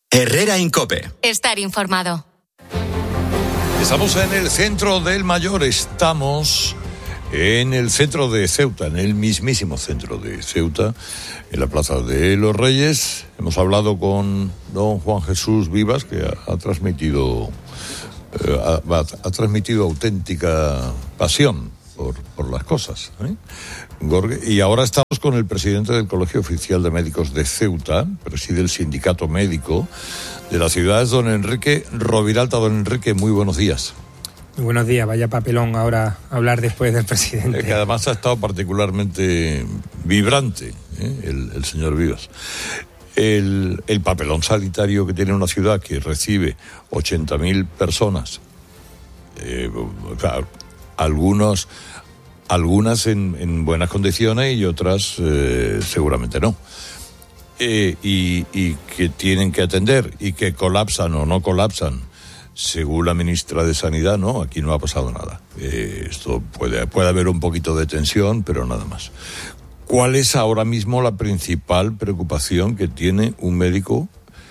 Herrera en COPE. Estar informado. Estamos en el centro del Mayor, estamos en el centro de Ceuta, en el mismísimo centro de Ceuta, en la Plaza de los Reyes. Hemos hablado con don Juan Jesús Vivas, que ha transmitido auténtica pasión por las cosas, y ahora estamos con el presidente del Colegio Oficial de Médicos de Ceuta, preside el sindicato médico de la ciudad, es don Enrique Roviralta. Don Enrique, muy buenos días. Muy buenos días, vaya papelón ahora hablar después del presidente. Que además ha estado particularmente vibrante, el señor Vivas. El papelón sanitario que tiene una ciudad que recibe 80.000 personas, algunas en buenas condiciones y otras seguramente no, y que tienen que atender y que colapsan o no colapsan, según la ministra de Sanidad. No, aquí no ha pasado nada. Esto puede haber un poquito de tensión, pero nada más. ¿Cuál es ahora mismo la principal preocupación que tiene un médico,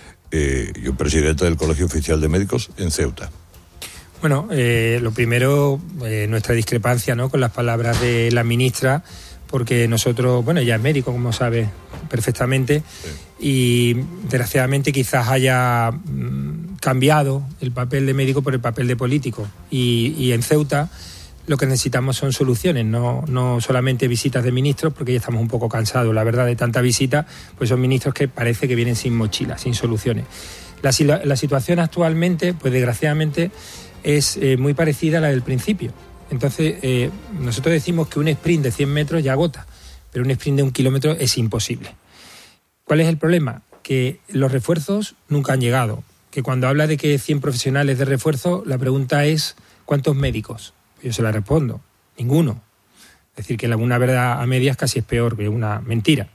yo presidente del Colegio Oficial de Médicos en Ceuta? Bueno, lo primero, nuestra discrepancia, ¿no?, con las palabras de la ministra, porque nosotros, bueno, ella es médico, como sabe perfectamente, sí. Y desgraciadamente quizás haya cambiado el papel de médico por el papel de político. Y en Ceuta lo que necesitamos son soluciones, no solamente visitas de ministros, porque ya estamos un poco cansados, la verdad, de tanta visita, pues son ministros que parece que vienen sin mochila, sin soluciones. La situación actualmente, pues desgraciadamente, es muy parecida a la del principio. Entonces, nosotros decimos que un sprint de 100 metros ya agota, pero un sprint de 1 kilómetro es imposible. ¿Cuál es el problema? Que los refuerzos nunca han llegado. Que cuando habla de que 100 profesionales de refuerzo, la pregunta es ¿cuántos médicos? Yo se la respondo, ninguno. Es decir, que una verdad a medias casi es peor que una mentira.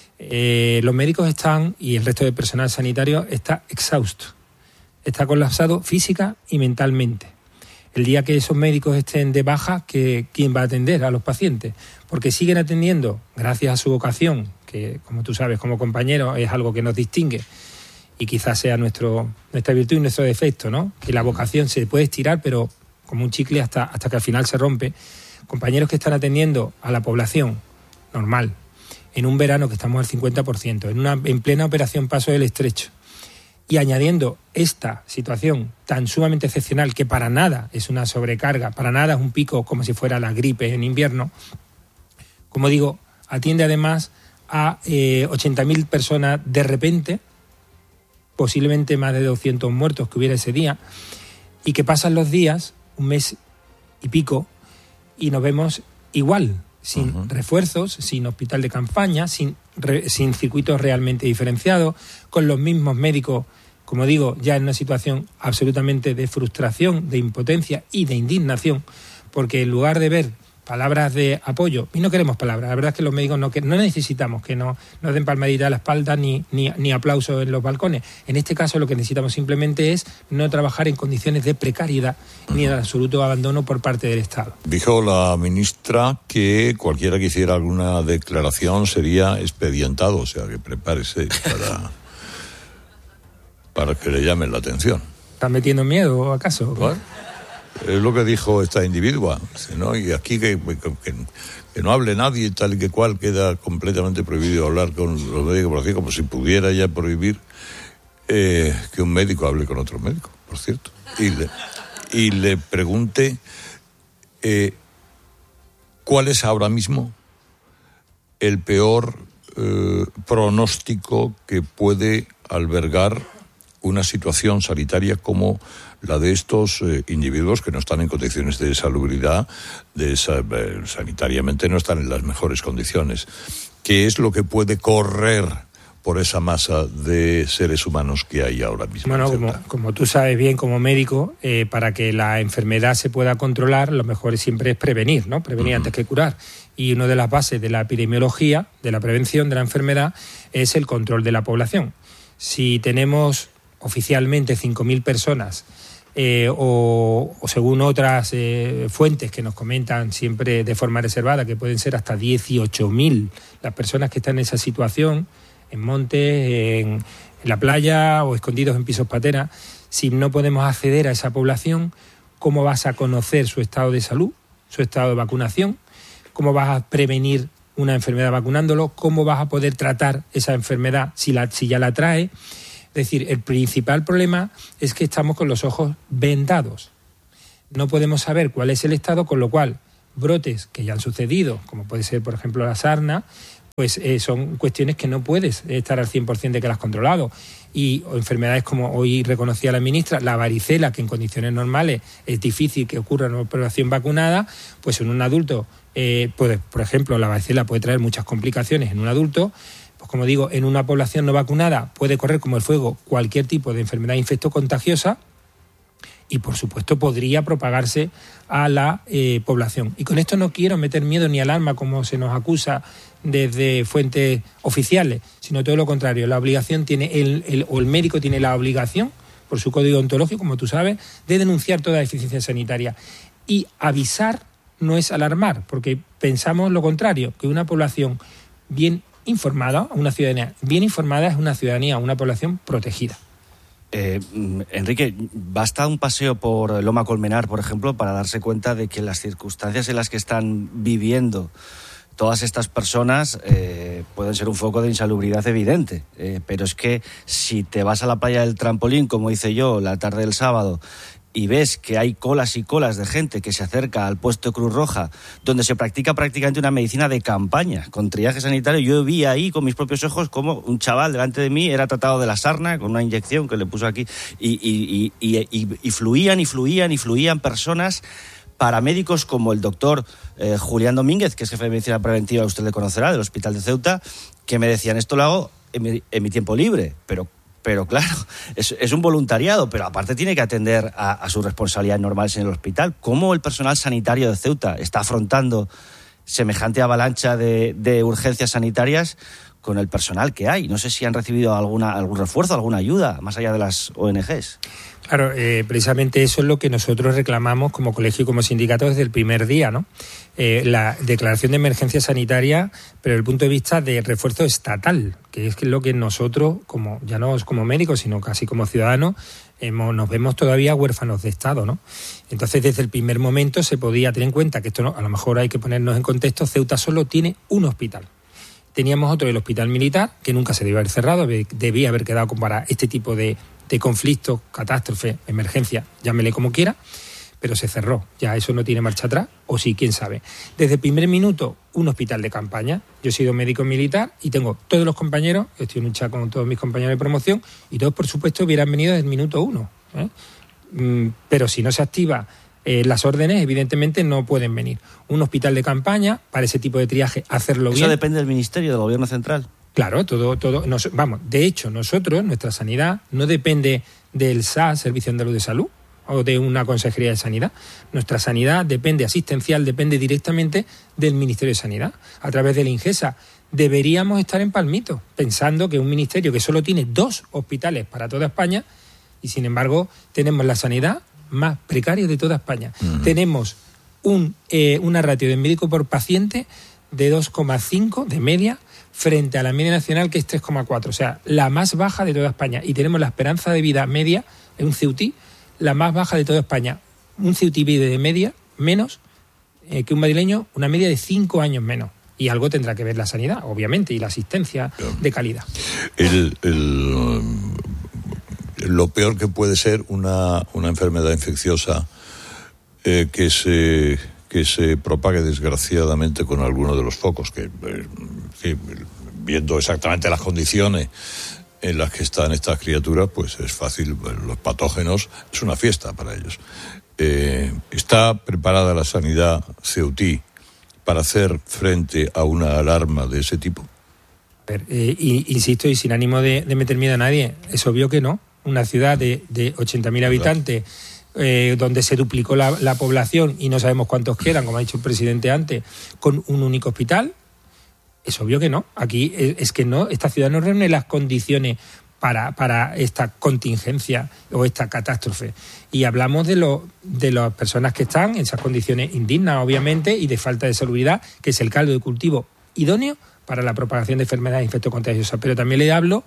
Los médicos están, y el resto del personal sanitario está exhausto. Está colapsado física y mentalmente. El día que esos médicos estén de baja, ¿quién va a atender a los pacientes? Porque siguen atendiendo, gracias a su vocación, que como tú sabes, como compañero, es algo que nos distingue y quizás sea nuestra virtud y nuestro defecto, ¿no? Que la vocación se puede estirar, pero como un chicle hasta que al final se rompe. Compañeros que están atendiendo a la población normal, en un verano que estamos al 50%, en plena operación Paso del Estrecho, y añadiendo esta situación tan sumamente excepcional, que para nada es una sobrecarga, para nada es un pico como si fuera la gripe en invierno, como digo, atiende además a 80.000 personas de repente, posiblemente más de 200 muertos que hubiera ese día, y que pasan los días, un mes y pico, y nos vemos igual, sin refuerzos, sin hospital de campaña, sin circuitos realmente diferenciados, con los mismos médicos, como digo, ya en una situación absolutamente de frustración, de impotencia y de indignación, porque en lugar de ver palabras de apoyo, y no queremos palabras, la verdad es que los médicos no necesitamos que nos den palmadita a la espalda ni aplausos en los balcones. En este caso lo que necesitamos simplemente es no trabajar en condiciones de precariedad ni de absoluto abandono por parte del Estado. Dijo la ministra que cualquiera que hiciera alguna declaración sería expedientado, o sea que prepárese para que le llamen la atención. ¿Estás metiendo miedo acaso? ¿Cuál? Es lo que dijo esta individua, ¿no? Y aquí que no hable nadie, tal y que cual, queda completamente prohibido hablar con los médicos, por así, como si pudiera ya prohibir que un médico hable con otro médico, por cierto. Y le pregunte cuál es ahora mismo el peor pronóstico que puede albergar una situación sanitaria como la de estos individuos que no están en condiciones de salubridad, sanitariamente no están en las mejores condiciones. ¿Qué es lo que puede correr por esa masa de seres humanos que hay ahora mismo? Bueno, como tú sabes bien como médico, para que la enfermedad se pueda controlar, lo mejor siempre es prevenir, ¿no? Prevenir antes que curar. Y una de las bases de la epidemiología, de la prevención de la enfermedad, es el control de la población. Si tenemos oficialmente 5.000 personas, o según otras fuentes que nos comentan siempre de forma reservada, que pueden ser hasta 18.000 las personas que están en esa situación, en montes, la playa o escondidos en pisos pateras, si no podemos acceder a esa población, ¿cómo vas a conocer su estado de salud, su estado de vacunación? ¿Cómo vas a prevenir una enfermedad vacunándolo? ¿Cómo vas a poder tratar esa enfermedad si ya la trae? Es decir, el principal problema es que estamos con los ojos vendados. No podemos saber cuál es el estado, con lo cual brotes que ya han sucedido, como puede ser, por ejemplo, la sarna, pues son cuestiones que no puedes estar al 100% de que las has controlado. Y enfermedades como hoy reconocía la ministra, la varicela, que en condiciones normales es difícil que ocurra en una población vacunada, pues en un adulto, por ejemplo, la varicela puede traer muchas complicaciones en un adulto. Pues como digo, en una población no vacunada puede correr como el fuego cualquier tipo de enfermedad infectocontagiosa y, por supuesto, podría propagarse a la población. Y con esto no quiero meter miedo ni alarma, como se nos acusa desde fuentes oficiales, sino todo lo contrario. La obligación tiene el médico tiene la obligación, por su código ontológico, como tú sabes, de denunciar toda deficiencia sanitaria. Y avisar no es alarmar, porque pensamos lo contrario, que una población bien informada, una ciudadanía bien informada es una ciudadanía, una población protegida. Enrique, basta un paseo por Loma Colmenar, por ejemplo, para darse cuenta de que las circunstancias en las que están viviendo todas estas personas pueden ser un foco de insalubridad evidente, pero es que si te vas a la playa del Trampolín, como hice yo la tarde del sábado, y ves que hay colas y colas de gente que se acerca al puesto de Cruz Roja, donde se practica prácticamente una medicina de campaña, con triaje sanitario, yo vi ahí con mis propios ojos cómo un chaval delante de mí era tratado de la sarna con una inyección que le puso aquí, y fluían personas, paramédicos como el doctor Julián Domínguez, que es jefe de medicina preventiva, usted le conocerá, del Hospital de Ceuta, que me decían, esto lo hago en mi tiempo libre, pero claro, es un voluntariado, pero aparte tiene que atender a sus responsabilidades normales en el hospital. ¿Cómo el personal sanitario de Ceuta está afrontando semejante avalancha de urgencias sanitarias con el personal que hay? No sé si han recibido algún refuerzo, alguna ayuda, más allá de las ONGs. Claro, precisamente eso es lo que nosotros reclamamos como colegio y como sindicato desde el primer día, ¿no? La declaración de emergencia sanitaria, pero desde el punto de vista de refuerzo estatal, que es lo que nosotros, ya no como médicos, sino casi como ciudadanos, nos vemos todavía huérfanos de Estado, ¿no? Entonces, desde el primer momento se podía tener en cuenta que esto no, a lo mejor hay que ponernos en contexto, Ceuta solo tiene un hospital. Teníamos otro, el Hospital Militar, que nunca se debió haber cerrado, debía haber quedado para este tipo de conflictos, catástrofe, emergencia, llámele como quiera, pero se cerró. Ya eso no tiene marcha atrás, o sí, quién sabe. Desde el primer minuto, un hospital de campaña. Yo he sido médico militar y tengo todos los compañeros, estoy en un chat con todos mis compañeros de promoción, y todos, por supuesto, hubieran venido desde el minuto 1. Pero si no se activa las órdenes, evidentemente no pueden venir. Un hospital de campaña, para ese tipo de triaje, hacerlo bien. ¿Eso depende del Ministerio, del Gobierno Central? Claro, todo. De hecho, nuestra sanidad no depende del SAS, Servicio Andaluz de Salud, o de una Consejería de Sanidad. Nuestra sanidad asistencial, depende directamente del Ministerio de Sanidad, a través de la Ingesa. Deberíamos estar en palmito, pensando que un ministerio que solo tiene 2 hospitales para toda España, y sin embargo tenemos la sanidad más precaria de toda España. Tenemos una ratio de médico por paciente de 2,5 de media, frente a la media nacional, que es 3,4, o sea, la más baja de toda España. Y tenemos la esperanza de vida media en un CEUTI, la más baja de toda España. Un CEUTI vive de media menos que un madrileño, una media de 5 años menos. Y algo tendrá que ver la sanidad, obviamente, y la asistencia de calidad. Lo peor que puede ser una enfermedad infecciosa que se propague desgraciadamente con alguno de los focos, que viendo exactamente las condiciones en las que están estas criaturas, pues es fácil, los patógenos, es una fiesta para ellos. ¿Está preparada la sanidad ceutí para hacer frente a una alarma de ese tipo? Insisto, y sin ánimo de meter miedo a nadie, es obvio que no. Una ciudad de 80.000 habitantes, donde se duplicó la población y no sabemos cuántos quedan, como ha dicho el presidente antes, con un único hospital, es obvio que no. Aquí es que no, esta ciudad no reúne las condiciones para esta contingencia o esta catástrofe. Y hablamos de las personas que están en esas condiciones indignas, obviamente, y de falta de salubridad, que es el caldo de cultivo idóneo para la propagación de enfermedades infectocontagiosas. Pero también le hablo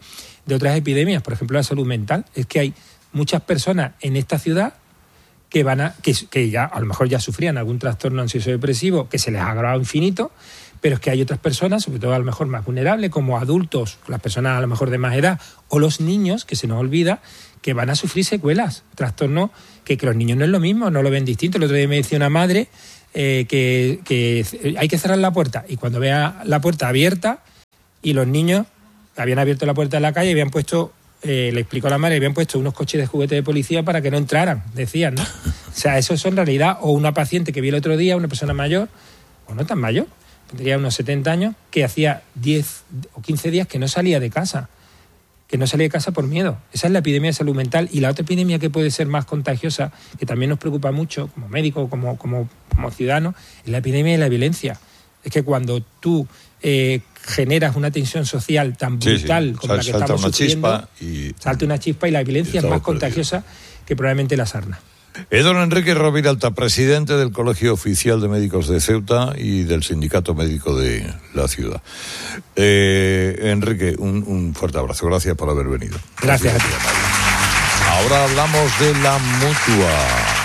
de otras epidemias, por ejemplo la salud mental. Es que hay muchas personas en esta ciudad que ya a lo mejor ya sufrían algún trastorno ansioso depresivo que se les ha agravado infinito, pero es que hay otras personas, sobre todo a lo mejor más vulnerables, como adultos, las personas a lo mejor de más edad, o los niños, que se nos olvida, que van a sufrir secuelas, trastornos que los niños no es lo mismo, no lo ven distinto. El otro día me decía una madre que hay que cerrar la puerta, y cuando vea la puerta abierta y los niños habían abierto la puerta de la calle y habían puesto, le explicó a la madre, habían puesto unos coches de juguete de policía para que no entraran, decían, ¿no? O sea, eso es en realidad. O una paciente que vi el otro día, una persona mayor, o no tan mayor, tendría unos 70 años, que hacía 10 o 15 días que no salía de casa, por miedo. Esa es la epidemia de salud mental. Y la otra epidemia que puede ser más contagiosa, que también nos preocupa mucho como médicos, como ciudadanos, es la epidemia de la violencia. Es que cuando tú generas una tensión social tan brutal como la que estamos sufriendo, salta una chispa, y la violencia es más contagiosa que probablemente la sarna. Don Enrique Roviralta, presidente del Colegio Oficial de Médicos de Ceuta y del Sindicato Médico de la ciudad. Enrique, un fuerte abrazo. Gracias por haber venido. Gracias a ti. Ahora hablamos de la Mutua.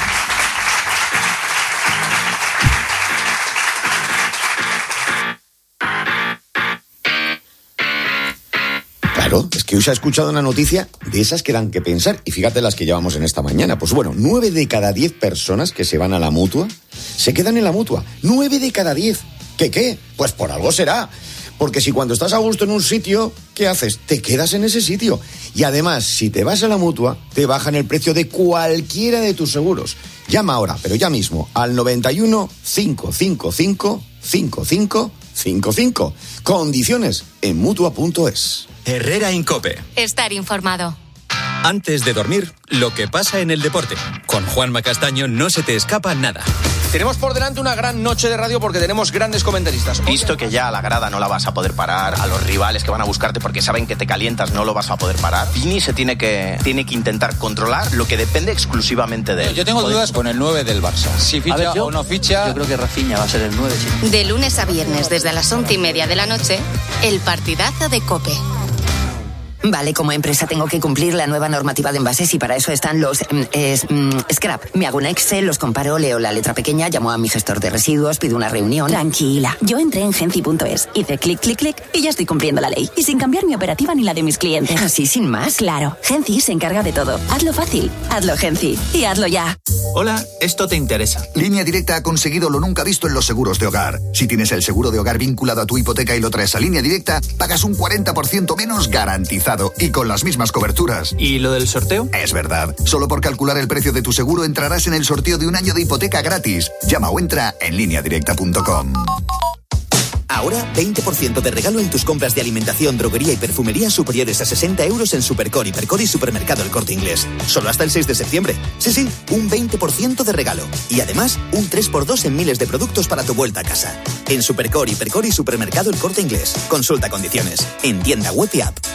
Claro, es que hoy se ha escuchado una noticia de esas que dan que pensar, y fíjate las que llevamos en esta mañana. Pues bueno, 9 de cada 10 personas que se van a la Mutua se quedan en la Mutua. 9 de cada 10. ¿Qué? Pues por algo será. Porque si cuando estás a gusto en un sitio, ¿qué haces? Te quedas en ese sitio. Y además, si te vas a la Mutua, te bajan el precio de cualquiera de tus seguros. Llama ahora, pero ya mismo, al 91 555 5555. Condiciones en Mutua.es. Herrera Incope. Estar informado. Antes de dormir, lo que pasa en el deporte. Con Juanma Castaño no se te escapa nada. Tenemos por delante una gran noche de radio porque tenemos grandes comentaristas. Visto que ya a la grada no la vas a poder parar, a los rivales que van a buscarte porque saben que te calientas no lo vas a poder parar, Vini se tiene que intentar controlar lo que depende exclusivamente de él. Yo tengo dudas con el 9 del Barça. Si ficha o no ficha... Yo creo que Rafinha va a ser el 9, sí. De lunes a viernes, desde las 11:30 de la noche, el partidazo de COPE. Vale, como empresa tengo que cumplir la nueva normativa de envases y para eso están los scrap. Me hago un Excel, los comparo, leo la letra pequeña, llamo a mi gestor de residuos, pido una reunión. Tranquila, yo entré en Genci.es, hice clic, clic, clic y ya estoy cumpliendo la ley. Y sin cambiar mi operativa ni la de mis clientes. ¿Así sin más? Claro, Genci se encarga de todo. Hazlo fácil, hazlo Genci y hazlo ya. Hola, esto te interesa. Línea Directa ha conseguido lo nunca visto en los seguros de hogar. Si tienes el seguro de hogar vinculado a tu hipoteca y lo traes a Línea Directa, pagas un 40% menos garantizado y con las mismas coberturas. ¿Y lo del sorteo? Es verdad. Solo por calcular el precio de tu seguro entrarás en el sorteo de un año de hipoteca gratis. Llama o entra en lineadirecta.com. Ahora, 20% de regalo en tus compras de alimentación, droguería y perfumería superiores a 60 euros en Supercor, Hipercor y Supermercado El Corte Inglés. Solo hasta el 6 de septiembre. Sí, un 20% de regalo. Y además, un 3x2 en miles de productos para tu vuelta a casa. En Supercor, Hipercor y Supermercado El Corte Inglés. Consulta condiciones. En tienda web y app.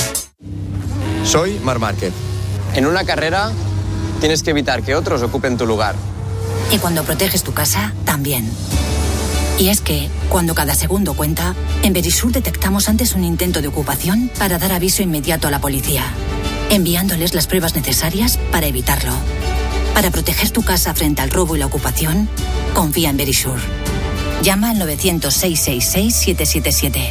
Soy Marc Márquez. En una carrera tienes que evitar que otros ocupen tu lugar. Y cuando proteges tu casa, también. Y es que, cuando cada segundo cuenta, en Verisur detectamos antes un intento de ocupación para dar aviso inmediato a la policía, enviándoles las pruebas necesarias para evitarlo. Para proteger tu casa frente al robo y la ocupación, confía en Verisur. Llama al 900-666-777.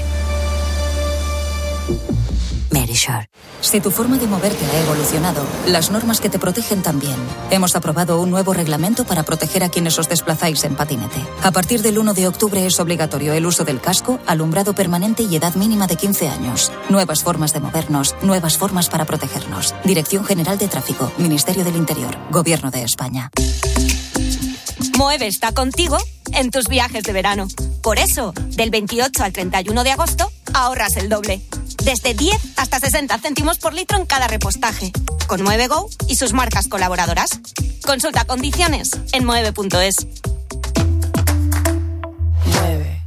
Verisur. Si tu forma de moverte ha evolucionado, las normas que te protegen también. Hemos aprobado un nuevo reglamento para proteger a quienes os desplazáis en patinete. A partir del 1 de octubre es obligatorio el uso del casco, alumbrado permanente y edad mínima de 15 años. Nuevas formas de movernos, nuevas formas para protegernos. Dirección General de Tráfico, Ministerio del Interior, Gobierno de España. Moeve está contigo en tus viajes de verano. Por eso, del 28 al 31 de agosto, ahorras el doble. Desde 10 hasta 60 céntimos por litro en cada repostaje. Con Mueve.go y sus marcas colaboradoras. Consulta condiciones en mueve.es. Mueve.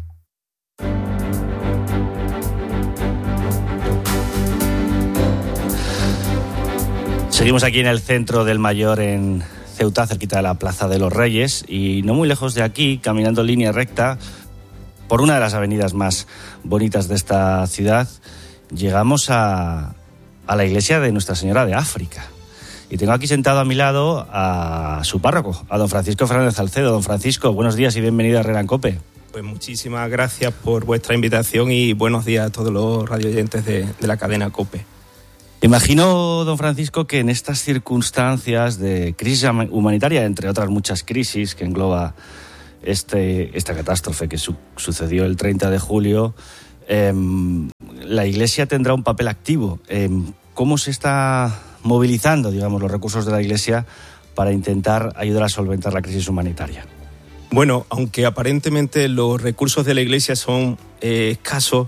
Seguimos aquí en el centro del Mayor, en Ceuta, cerquita de la Plaza de los Reyes, y no muy lejos de aquí, caminando en línea recta por una de las avenidas más bonitas de esta ciudad, llegamos a a la iglesia de Nuestra Señora de África. Y tengo aquí sentado a mi lado a su párroco, a don Francisco Fernández Salcedo. Don Francisco, buenos días y bienvenido a Herrera en COPE. Pues muchísimas gracias por vuestra invitación y buenos días a todos los radioyentes de la cadena COPE. Imagino, don Francisco, que en estas circunstancias de crisis humanitaria, entre otras muchas crisis que engloba esta catástrofe que sucedió el 30 de julio, la Iglesia tendrá un papel activo. ¿Cómo se está movilizando, digamos, los recursos de la Iglesia para intentar ayudar a solventar la crisis humanitaria? Bueno, aunque aparentemente los recursos de la Iglesia son escasos,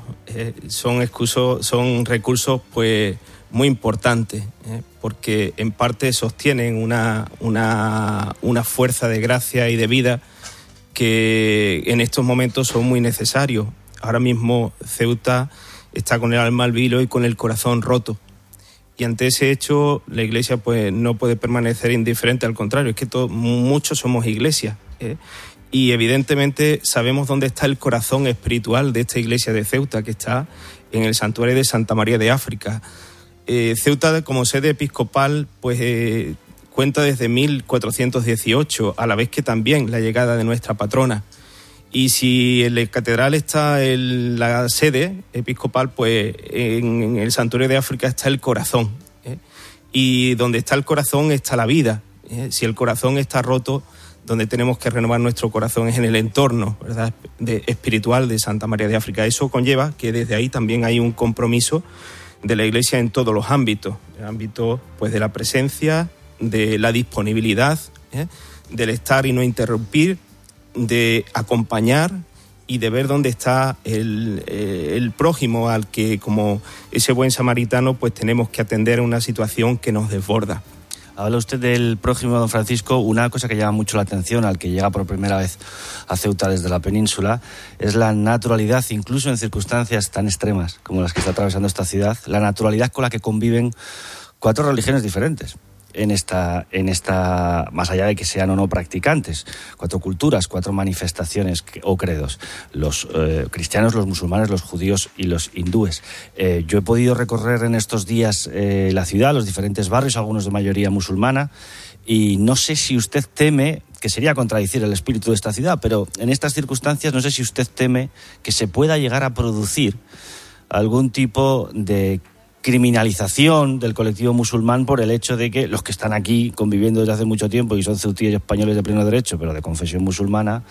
son recursos pues muy importantes, porque en parte sostienen una fuerza de gracia y de vida que en estos momentos son muy necesarios. Ahora mismo Ceuta está con el alma al vilo y con el corazón roto. Y ante ese hecho la Iglesia pues no puede permanecer indiferente, al contrario, es que muchos somos Iglesia, y evidentemente sabemos dónde está el corazón espiritual de esta Iglesia de Ceuta, que está en el santuario de Santa María de África. Ceuta, como sede episcopal, pues cuenta desde 1418, a la vez que también la llegada de nuestra patrona. Y si en la catedral está la sede episcopal, pues en el santuario de África está el corazón. Y donde está el corazón está la vida. Si el corazón está roto, donde tenemos que renovar nuestro corazón es en el entorno, ¿verdad?, espiritual de Santa María de África. Eso conlleva que desde ahí también hay un compromiso de la Iglesia en todos los ámbitos. El ámbito pues de la presencia, de la disponibilidad, del estar y no interrumpir, de acompañar y de ver dónde está el prójimo, al que, como ese buen samaritano, pues tenemos que atender a una situación que nos desborda. Habla usted del prójimo, don Francisco. Una cosa que llama mucho la atención al que llega por primera vez a Ceuta desde la península es la naturalidad, incluso en circunstancias tan extremas como las que está atravesando esta ciudad, la naturalidad con la que conviven 4 religiones diferentes en esta, más allá de que sean o no practicantes, 4 culturas, 4 manifestaciones o credos: los cristianos, los musulmanes, los judíos y los hindúes. Yo he podido recorrer en estos días la ciudad, los diferentes barrios, algunos de mayoría musulmana, y no sé si usted teme, que sería contradecir el espíritu de esta ciudad, pero en estas circunstancias no sé si usted teme que se pueda llegar a producir algún tipo de criminalización del colectivo musulmán por el hecho de que los que están aquí conviviendo desde hace mucho tiempo y son ceutíes españoles de pleno derecho, pero de confesión musulmana,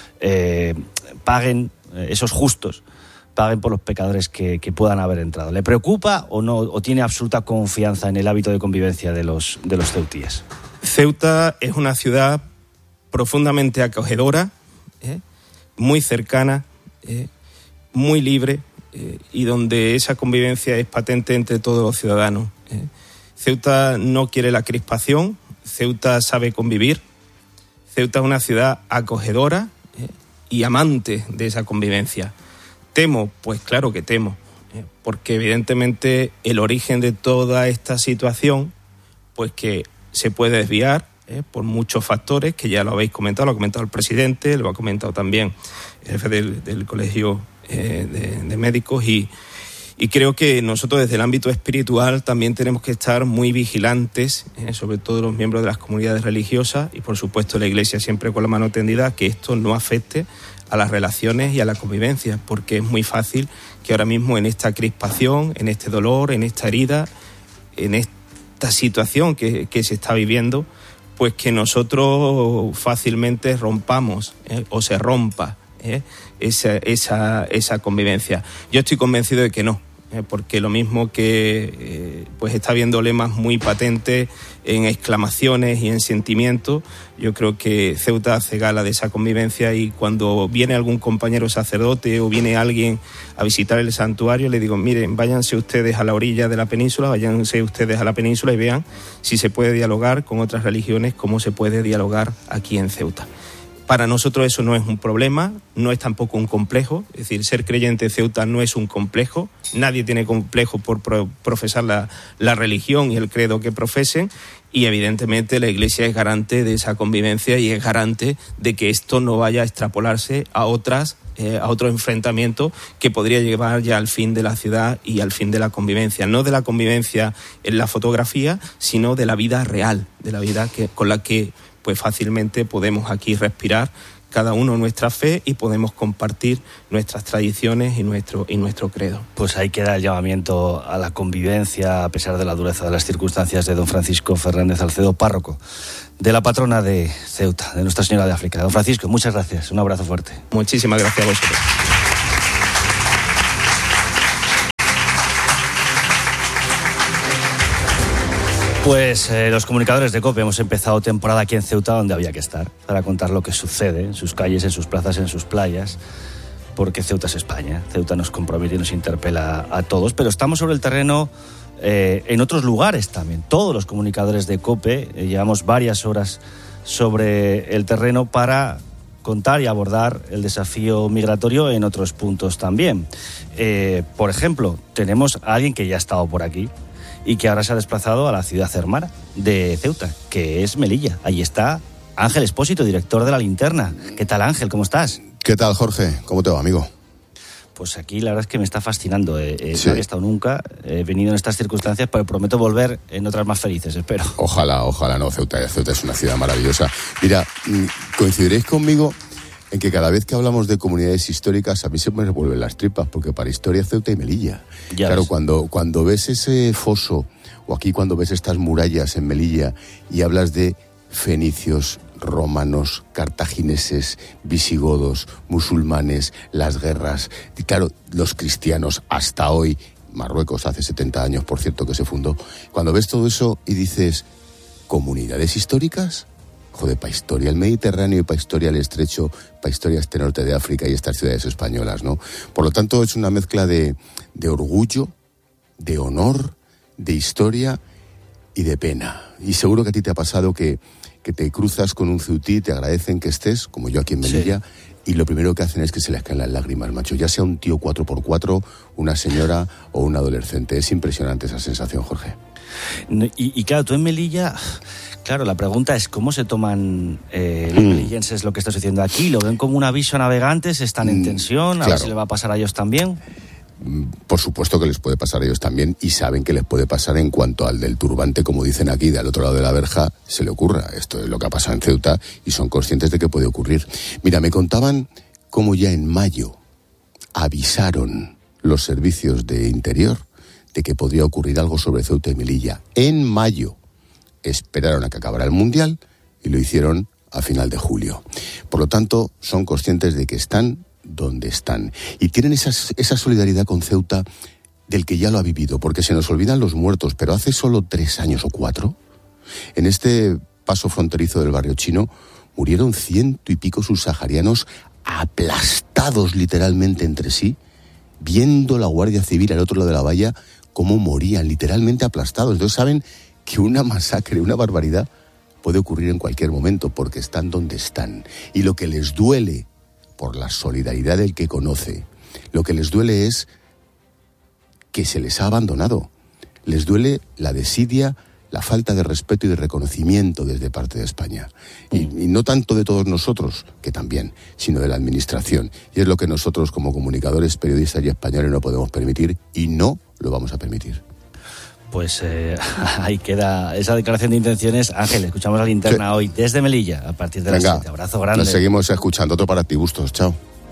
paguen, esos justos, paguen por los pecadores que puedan haber entrado. ¿Le preocupa o no, o tiene absoluta confianza en el hábito de convivencia de los ceutíes? Ceuta es una ciudad profundamente acogedora, muy cercana, muy libre, y donde esa convivencia es patente entre todos los ciudadanos. Ceuta no quiere la crispación, Ceuta sabe convivir, Ceuta es una ciudad acogedora y amante de esa convivencia. ¿Temo? Pues claro que temo, porque evidentemente el origen de toda esta situación, pues que se puede desviar por muchos factores, que ya lo habéis comentado, lo ha comentado el presidente, lo ha comentado también el jefe del colegio de médicos, y creo que nosotros desde el ámbito espiritual también tenemos que estar muy vigilantes, sobre todo los miembros de las comunidades religiosas y por supuesto la Iglesia siempre con la mano tendida, que esto no afecte a las relaciones y a la convivencia, porque es muy fácil que ahora mismo en esta crispación, en este dolor, en esta herida, en esta situación que se está viviendo, pues que nosotros fácilmente rompamos o se rompa esa convivencia. Yo estoy convencido de que no, porque lo mismo que pues está habiendo lemas muy patentes en exclamaciones y en sentimientos, yo creo que Ceuta hace gala de esa convivencia, y cuando viene algún compañero sacerdote o viene alguien a visitar el santuario, le digo, miren, váyanse ustedes a la orilla de la península, váyanse ustedes a la península y vean si se puede dialogar con otras religiones, cómo se puede dialogar aquí en Ceuta. Para nosotros eso no es un problema, no es tampoco un complejo, es decir, ser creyente en Ceuta no es un complejo, nadie tiene complejo por profesar la religión y el credo que profesen, y evidentemente la Iglesia es garante de esa convivencia y es garante de que esto no vaya a extrapolarse a otras enfrentamiento que podría llevar ya al fin de la ciudad y al fin de la convivencia. No de la convivencia en la fotografía, sino de la vida real, de la vida con la que pues fácilmente podemos aquí respirar cada uno nuestra fe y podemos compartir nuestras tradiciones y nuestro credo. Pues ahí queda el llamamiento a la convivencia a pesar de la dureza de las circunstancias de don Francisco Fernández Salcedo, párroco de la patrona de Ceuta, de Nuestra Señora de África. Don Francisco, muchas gracias, un abrazo fuerte. Muchísimas gracias a vosotros. Pues los comunicadores de COPE hemos empezado temporada aquí en Ceuta, donde había que estar, para contar lo que sucede en sus calles, en sus plazas, en sus playas, porque Ceuta es España. Ceuta nos compromete y nos interpela a todos, pero estamos sobre el terreno en otros lugares también. Todos los comunicadores de COPE llevamos varias horas sobre el terreno para contar y abordar el desafío migratorio en otros puntos también. Por ejemplo, tenemos a alguien que ya ha estado por aquí y que ahora se ha desplazado a la ciudad hermana de Ceuta, que es Melilla. Ahí está Ángel Espósito, director de La Linterna. ¿Qué tal, Ángel? ¿Cómo estás? ¿Qué tal, Jorge? ¿Cómo te va, amigo? Pues aquí la verdad es que me está fascinando. Sí. No había estado nunca, he venido en estas circunstancias, pero prometo volver en otras más felices, espero. Ojalá no. Ceuta es una ciudad maravillosa. Mira, coincidiréis conmigo en que cada vez que hablamos de comunidades históricas a mí se me revuelven las tripas, porque para historia Ceuta y Melilla. Ya claro, cuando ves ese foso, o aquí cuando ves estas murallas en Melilla y hablas de fenicios, romanos, cartagineses, visigodos, musulmanes, las guerras, y claro, los cristianos hasta hoy, Marruecos hace 70 años, por cierto, que se fundó. Cuando ves todo eso y dices, ¿comunidades históricas? Joder, para historia el Mediterráneo y para historia el Estrecho, para historia este norte de África y estas ciudades españolas, ¿no? Por lo tanto, es una mezcla de orgullo, de honor, de historia y de pena. Y seguro que a ti te ha pasado que te cruzas con un ceutí, te agradecen que estés, como yo aquí en Melilla, sí. Y lo primero que hacen es que se les caen las lágrimas, macho. Ya sea un tío 4x4, una señora o un adolescente. Es impresionante esa sensación, Jorge. Y claro, tú en Melilla... Claro, la pregunta es cómo se toman los melillenses lo que está sucediendo aquí. ¿Lo ven como un aviso a navegantes? ¿Están en tensión? ¿A ver si le va a pasar a ellos también? Por supuesto que les puede pasar a ellos también, y saben que les puede pasar en cuanto al del turbante, como dicen aquí, del otro lado de la verja, se le ocurra. Esto es lo que ha pasado en Ceuta y son conscientes de que puede ocurrir. Mira, me contaban cómo ya en mayo avisaron los servicios de Interior de que podría ocurrir algo sobre Ceuta y Melilla. En mayo. Esperaron a que acabara el Mundial y lo hicieron a final de julio. Por lo tanto, son conscientes de que están donde están. Y tienen esa solidaridad con Ceuta del que ya lo ha vivido, porque se nos olvidan los muertos, pero hace solo 3 años o 4, en este paso fronterizo del barrio chino, murieron 100 y pico subsaharianos aplastados literalmente entre sí, viendo la Guardia Civil al otro lado de la valla cómo morían, literalmente aplastados. Entonces saben que una masacre, una barbaridad, puede ocurrir en cualquier momento porque están donde están. Y lo que les duele, por la solidaridad del que conoce, lo que les duele es que se les ha abandonado. Les duele la desidia, la falta de respeto y de reconocimiento desde parte de España. Y no tanto de todos nosotros, que también, sino de la Administración. Y es lo que nosotros como comunicadores, periodistas y españoles no podemos permitir y no lo vamos a permitir. Pues ahí queda esa declaración de intenciones. Ángel, escuchamos La Linterna hoy desde Melilla a partir de las 7. Abrazo grande. Nos seguimos escuchando. Otro para ti, Bustos. Chao.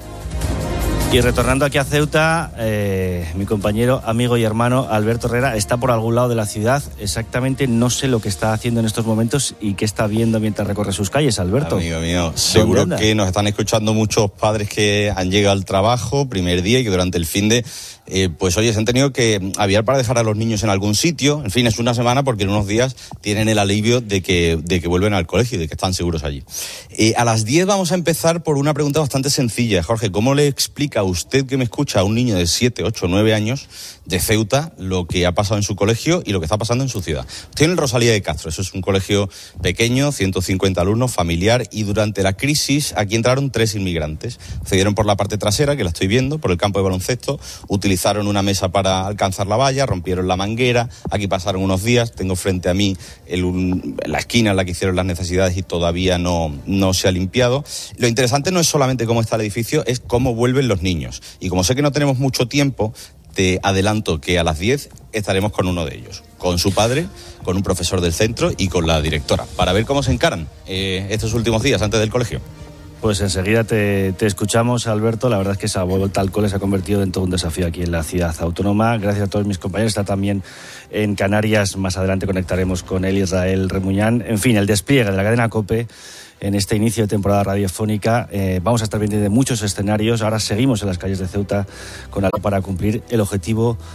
Y retornando aquí a Ceuta, mi compañero, amigo y hermano Alberto Herrera está por algún lado de la ciudad. Exactamente no sé lo que está haciendo en estos momentos y qué está viendo mientras recorre sus calles, Alberto. Amigo mío, seguro que nos están escuchando muchos padres que han llegado al trabajo primer día y que durante el finde pues oye, se han tenido que aviar para dejar a los niños en algún sitio. En fin, es una semana porque en unos días tienen el alivio de que vuelven al colegio y de que están seguros allí. A las 10 vamos a empezar por una pregunta bastante sencilla. Jorge, ¿cómo le explica usted que me escucha, a un niño de 7, 8, 9 años de Ceuta, lo que ha pasado en su colegio y lo que está pasando en su ciudad. Estoy en el Rosalía de Castro, eso es un colegio pequeño, 150 alumnos, familiar, y durante la crisis aquí entraron 3 inmigrantes. Accedieron por la parte trasera, que la estoy viendo, por el campo de baloncesto, utilizaron una mesa para alcanzar la valla, rompieron la manguera, aquí pasaron unos días, tengo frente a mí la esquina en la que hicieron las necesidades y todavía no se ha limpiado. Lo interesante no es solamente cómo está el edificio, es cómo vuelven los niños. Y como sé que no tenemos mucho tiempo, te adelanto que a las 10 estaremos con uno de ellos, con su padre, con un profesor del centro y con la directora, para ver cómo se encaran estos últimos días antes del colegio. Pues enseguida te escuchamos, Alberto. La verdad es que esa vuelta al cole se ha convertido en todo un desafío aquí en la ciudad autónoma. Gracias a todos mis compañeros. Está también en Canarias. Más adelante conectaremos con él, Israel Remuñán. En fin, el despliegue de la cadena COPE en este inicio de temporada radiofónica. Vamos a estar pendientes de muchos escenarios. Ahora seguimos en las calles de Ceuta para cumplir el objetivo